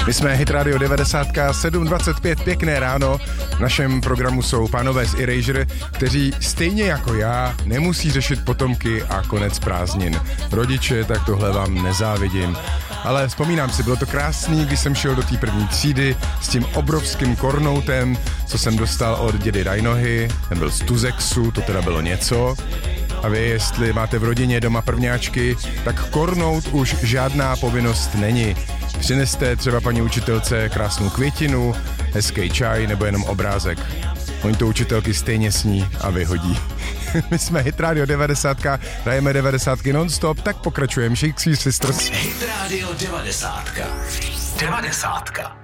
My jsme Hit Radio 90, 7:25, pěkné ráno. V našem programu jsou pánové z Erasure, kteří stejně jako já nemusí řešit potomky a konec prázdnin. Rodiče, tak tohle vám nezávidím. Ale vzpomínám si, bylo to krásný, když jsem šel do té první třídy s tím obrovským kornoutem, co jsem dostal od dědy Rajnohy, ten byl z Tuzexu, to teda bylo něco. A vy, jestli máte v rodině doma prvňáčky, tak kornout už žádná povinnost není. Přineste třeba paní učitelce krásnou květinu, hezký čaj nebo jenom obrázek. Oni to učitelky stejně sní a vyhodí. My jsme Hit Radio 90, hrajeme 90 non-stop, tak pokračujeme. Shakespeare Sisters. Hit Radio 90. 90.